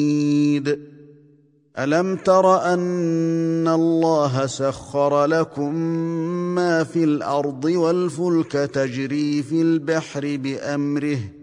ألم تر أن الله سخر لكم ما في الأرض والفلك تجري في البحر بأمره